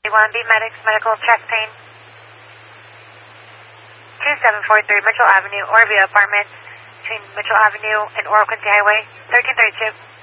1B Medics, medical chest pain. 2743 Mitchell Avenue, Orview Apartments, between Mitchell Avenue and Oral Quincy Highway, 1332.